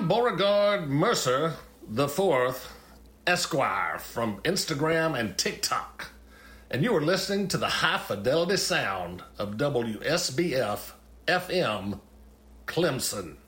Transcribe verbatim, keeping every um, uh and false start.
I'm Beauregard Mercer the Fourth, Esquire, from Instagram and TikTok, and you are listening to the high fidelity sound of W S B F F M Clemson.